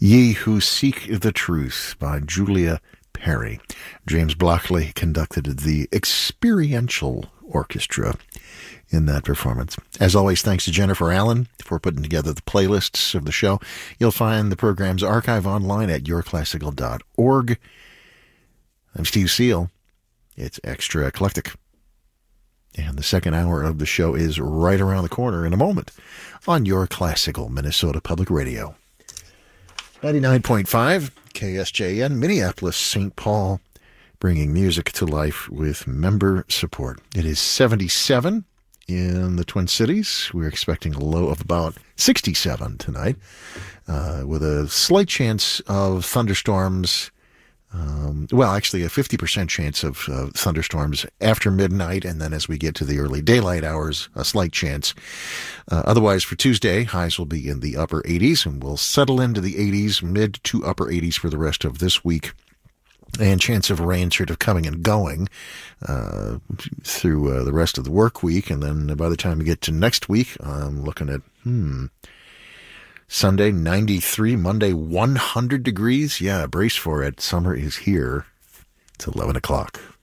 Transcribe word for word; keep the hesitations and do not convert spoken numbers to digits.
Ye Who Seek the Truth by Julia Perry. James Blockley conducted the experiential orchestra in that performance. As always, thanks to Jennifer Allen for putting together the playlists of the show. You'll find the program's archive online at your classical dot org. I'm Steve Seal. It's Extra Eclectic. And the second hour of the show is right around the corner in a moment on Your Classical Minnesota Public Radio. ninety-nine point five K S J N, Minneapolis, Saint Paul, bringing music to life with member support. It is seventy-seven in the Twin Cities. We're expecting a low of about sixty-seven tonight, uh, with a slight chance of thunderstorms. Um, well, actually, a fifty percent chance of uh, thunderstorms after midnight, and then as we get to the early daylight hours, a slight chance. Uh, otherwise, for Tuesday, highs will be in the upper eighties, and we'll settle into the eighties, mid to upper eighties for the rest of this week. And chance of rain sort of coming and going uh, through uh, the rest of the work week. And then by the time we get to next week, I'm looking at, hmm, Sunday, ninety-three, Monday, one hundred degrees. Yeah, brace for it. Summer is here. It's eleven o'clock.